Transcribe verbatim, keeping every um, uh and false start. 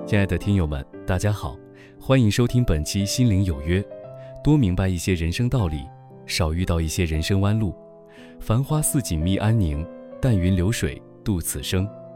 亲爱的听友们，大家好，欢迎收听本期心灵有约。多明白一些人生道理，少遇到一些人生弯路。繁花似锦觅安宁，淡云流水度此生。